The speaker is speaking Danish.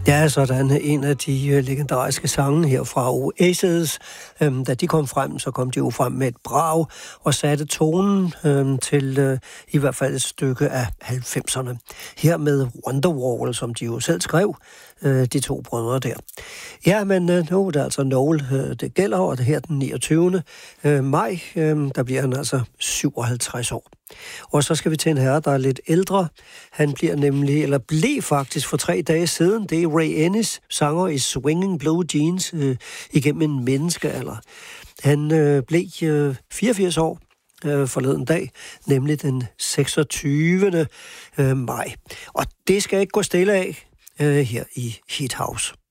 Ja, sådan en af de legendariske sange her fra Oasis. Da de kom frem, så kom de jo frem med et brag og satte tonen til i hvert fald et stykke af 90'erne. Her med Wonderwall, som de jo selv skrev, de to brødre der. Ja, men nu er det altså Noel, det gælder, og det her den 29. maj, der bliver han altså 57 år. Og så skal vi til en herre, der er lidt ældre. Han blev faktisk for 3 dage siden. Det er Ray Ennis, sanger i Swinging Blue Jeans, igennem en menneskealder. Han blev 84 år forleden dag, nemlig den 26. maj. Og det skal ikke gå stille af her i Hit House.